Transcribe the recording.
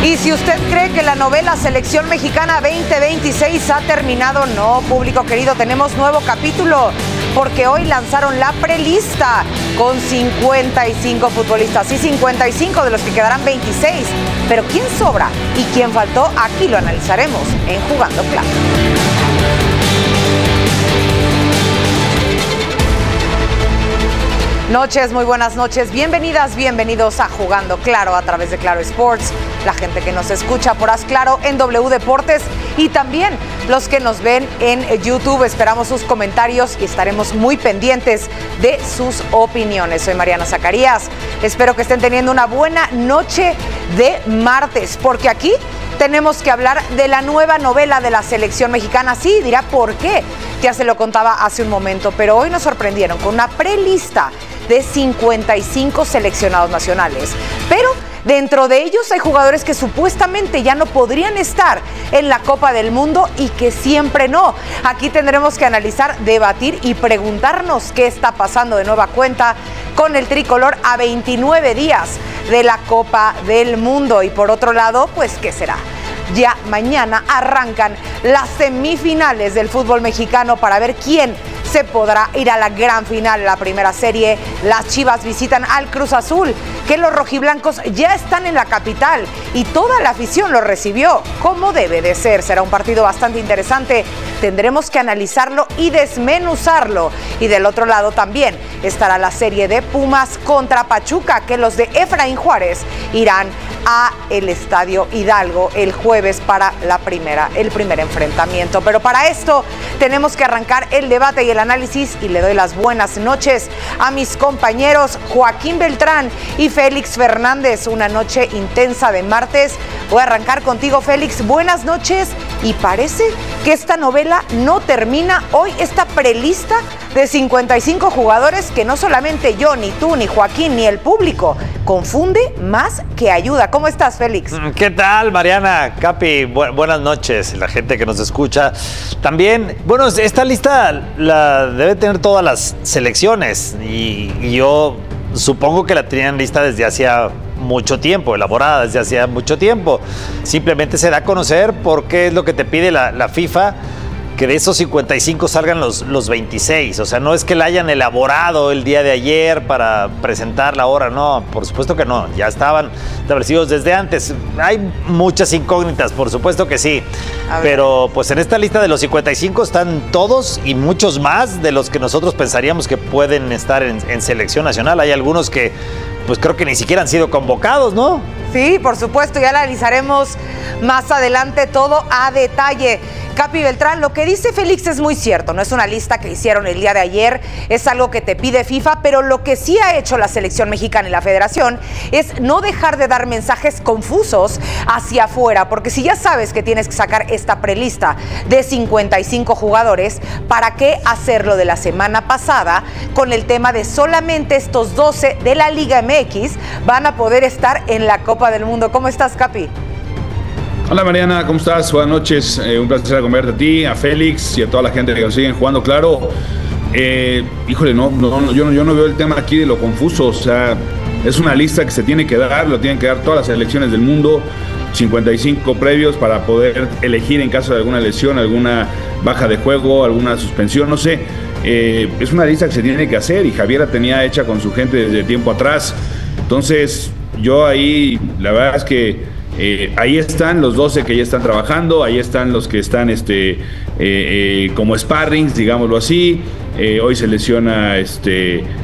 Y si usted cree que la novela Selección Mexicana 2026 ha terminado, no, público querido, tenemos nuevo capítulo, porque hoy lanzaron la prelista con 55 futbolistas y 55 de los que quedarán 26. Pero ¿quién sobra y quién faltó? Aquí lo analizaremos en Jugando Claro. Noches, muy buenas noches, bienvenidas, bienvenidos a Jugando Claro a través de Claro Sports, la gente que nos escucha por Haz Claro en W Deportes y también los que nos ven en YouTube. Esperamos sus comentarios y estaremos muy pendientes de sus opiniones. Soy Mariana Zacarías, espero que estén teniendo una buena noche de martes, porque aquí tenemos que hablar de la nueva novela de la selección mexicana. Sí, dirá ¿por qué? Ya se lo contaba hace un momento, pero hoy nos sorprendieron con una prelista de 55 seleccionados nacionales. Pero dentro de ellos hay jugadores que supuestamente ya no podrían estar en la Copa del Mundo y que siempre no. Aquí tendremos que analizar, debatir y preguntarnos qué está pasando de nueva cuenta con el tricolor a 29 días de la Copa del Mundo. Y por otro lado, pues, ¿qué será? Ya mañana arrancan las semifinales del fútbol mexicano para ver quién se podrá ir a la gran final. La primera serie, las Chivas visitan al Cruz Azul, que los rojiblancos ya están en la capital y toda la afición lo recibió como debe de ser. Será un partido bastante interesante, tendremos que analizarlo y desmenuzarlo. Y del otro lado también estará la serie de Pumas contra Pachuca, que los de Efraín Juárez irán a el Estadio Hidalgo el jueves para el primer enfrentamiento. Pero para esto tenemos que arrancar el debate y el análisis, y le doy las buenas noches a mis compañeros Joaquín Beltrán y Félix Fernández. Una noche intensa de martes. Voy a arrancar contigo, Félix. Buenas noches. Y parece que esta novela no termina hoy, esta prelista de 55 jugadores que no solamente yo, ni tú, ni Joaquín, ni el público confunde más que ayuda. ¿Cómo estás, Félix? ¿Qué tal, Mariana? Capi, buenas noches, la gente que nos escucha. También, bueno, esta lista la debe tener todas las selecciones y yo supongo que la tenían lista desde hacía mucho tiempo, elaborada desde hacía mucho tiempo. Simplemente se da a conocer porque es lo que te pide la FIFA, que de esos 55 salgan los 26. O sea, no es que la hayan elaborado el día de ayer para presentarla ahora, no, por supuesto que no, ya estaban establecidos desde antes. Hay muchas incógnitas, por supuesto que sí, pero pues en esta lista de los 55 están todos y muchos más de los que nosotros pensaríamos que pueden estar en selección nacional. Hay algunos que pues creo que ni siquiera han sido convocados, ¿no? Sí, por supuesto, ya analizaremos más adelante todo a detalle. Capi Beltrán, lo que dice Félix es muy cierto, no es una lista que hicieron el día de ayer, es algo que te pide FIFA, pero lo que sí ha hecho la selección mexicana y la federación es no dejar de dar mensajes confusos hacia afuera, porque si ya sabes que tienes que sacar esta prelista de 55 jugadores, ¿para qué hacerlo de la semana pasada con el tema de solamente estos 12 de la Liga MX van a poder estar en la Copa del Mundo? ¿Cómo estás, Capi? Hola Mariana, ¿cómo estás? Buenas noches, un placer acompañarte a ti, a Félix y a toda la gente que nos siguen Jugando Claro. Híjole, yo no veo el tema aquí de lo confuso, o sea, es una lista que se tiene que dar, lo tienen que dar todas las selecciones del mundo, 55 previos para poder elegir en caso de alguna lesión, alguna baja de juego, alguna suspensión, no sé. Es una lista que se tiene que hacer y Javier la tenía hecha con su gente desde tiempo atrás. Entonces, yo ahí, la verdad es que ahí están los 12 que ya están trabajando, ahí están los que están como sparrings, digámoslo así. Hoy se lesiona